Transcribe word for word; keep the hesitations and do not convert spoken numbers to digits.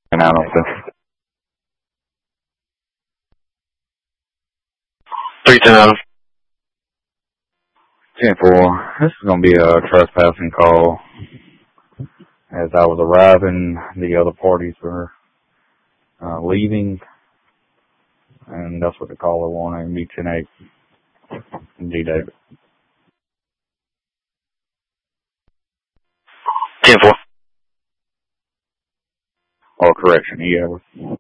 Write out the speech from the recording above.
And I don't think three ten Adam. ten four. This is going to be a trespassing call. As I was arriving, the other parties were uh, leaving, and that's what the caller wanted. Me ten eight. G David. ten four. Or correction, E hours.